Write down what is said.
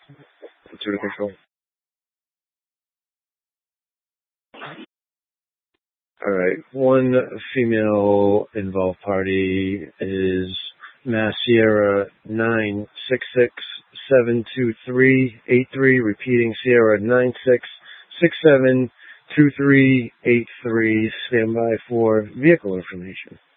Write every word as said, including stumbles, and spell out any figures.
Two to control. All right. One female involved party is Mass Sierra nine six six seven two three eight three. Repeating Sierra nine six six seven two three eight three. Stand by for vehicle information.